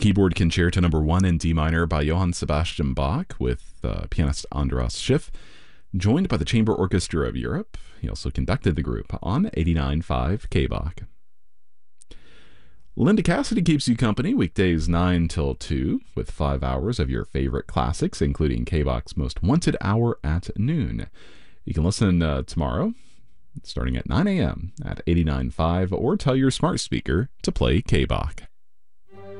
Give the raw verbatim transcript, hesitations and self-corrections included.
keyboard concerto number one in D minor by Johann Sebastian Bach with uh, pianist Andras Schiff, joined by the Chamber Orchestra of Europe. He also conducted the group on eighty-nine point five K B A C. Linda Cassidy keeps you company weekdays nine till two with five hours of your favorite classics, including K B A C's Most Wanted Hour at noon. You can listen uh, tomorrow, starting at nine a.m. at eighty-nine point five, or tell your smart speaker to play K B A C.